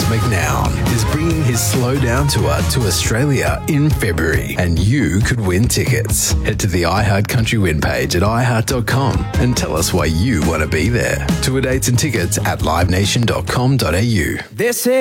McNown is bringing his Slow Down tour to Australia in February, and you could win tickets. Head to the iHeart Country Win page at iHeart.com and tell us why you want to be there. Tour dates and tickets at livenation.com.au. This